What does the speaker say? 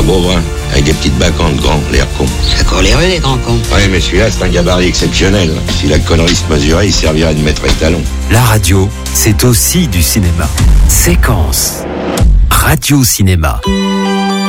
beau brun, avec des petites bacchantes grands, l'air con. Ça court les rues, les grands cons. Ouais, mais celui-là, c'est un gabarit exceptionnel. Si la connerie se mesurait, il servirait de maître étalon. La radio, c'est aussi du cinéma. Séquence. Radio Cinéma.